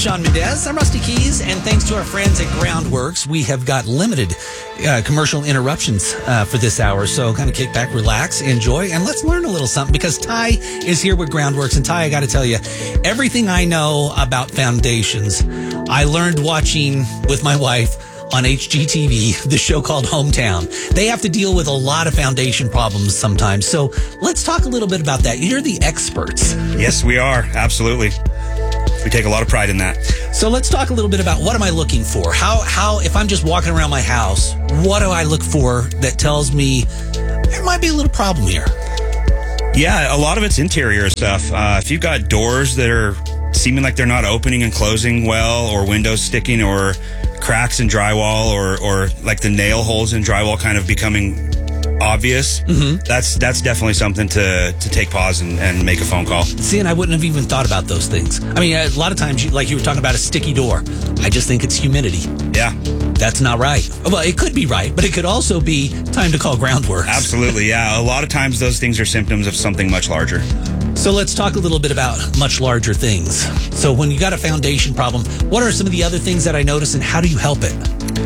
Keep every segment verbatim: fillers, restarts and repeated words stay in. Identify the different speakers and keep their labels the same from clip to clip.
Speaker 1: Sean Mendez. I'm Rusty Keys, and thanks to our friends at Groundworks, we have got limited uh, commercial interruptions uh, for this hour. So kind of kick back, relax, enjoy, and let's learn a little something because Ty is here with Groundworks. And Ty, I got to tell you, everything I know about foundations, I learned watching with my wife on H G T V, the show called Hometown. They have to deal with a lot of foundation problems sometimes. So let's talk a little bit about that. You're the experts.
Speaker 2: Yes, we are. Absolutely. We take a lot of pride in that.
Speaker 1: So let's talk a little bit about what am I looking for? How, how, if I'm just walking around my house, what do I look for that tells me there might be a little problem here?
Speaker 2: Yeah, a lot of it's interior stuff. Uh, if you've got doors that are seeming like they're not opening and closing well, or windows sticking, or cracks in drywall, or, or like the nail holes in drywall kind of becoming obvious, mm-hmm. that's that's definitely something to to take pause and, and make a phone call.
Speaker 1: See, and I wouldn't have even thought about those things. I mean, a lot of times, you, like you were talking about a sticky door, I just think it's humidity.
Speaker 2: Yeah.
Speaker 1: That's not right. Well, it could be right, but it could also be time to call Groundworks.
Speaker 2: Absolutely, yeah. A lot of times those things are symptoms of something much larger.
Speaker 1: So let's talk a little bit about much larger things. So when you got a foundation problem, what are some of the other things that I notice, and how do you help it?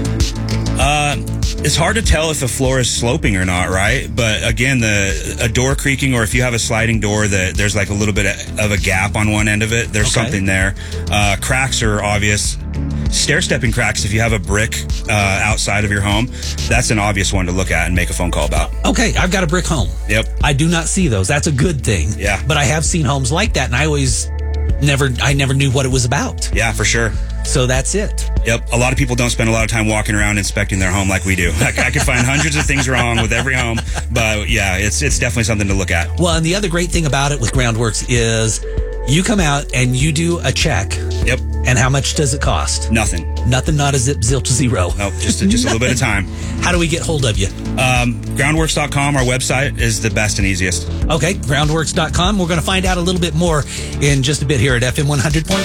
Speaker 2: Uh, it's hard to tell if the floor is sloping or not, right? But again, the a door creaking, or if you have a sliding door that there's like a little bit of a gap on one end of it, there's okay. something there. Uh, cracks are obvious. Stair-stepping cracks, if you have a brick uh, outside of your home, that's an obvious one to look at and make a phone call about.
Speaker 1: Okay, I've got a brick home.
Speaker 2: Yep.
Speaker 1: I do not see those. That's a good thing.
Speaker 2: Yeah.
Speaker 1: But I have seen homes like that, and I always never, I never knew what it was about.
Speaker 2: Yeah, for sure.
Speaker 1: So that's it.
Speaker 2: Yep. A lot of people don't spend a lot of time walking around inspecting their home like we do. I, I could find hundreds of things wrong with every home, but yeah, it's it's definitely something to look at.
Speaker 1: Well, and the other great thing about it with Groundworks is you come out and you do a check.
Speaker 2: Yep.
Speaker 1: And how much does it cost?
Speaker 2: Nothing.
Speaker 1: Nothing, not a zip, zilch, zero.
Speaker 2: Nope, just, just a little bit of time.
Speaker 1: How do we get hold of you?
Speaker 2: Um, groundworks dot com, our website, is the best and easiest.
Speaker 1: Okay, groundworks dot com. We're going to find out a little bit more in just a bit here at F M one hundred point one.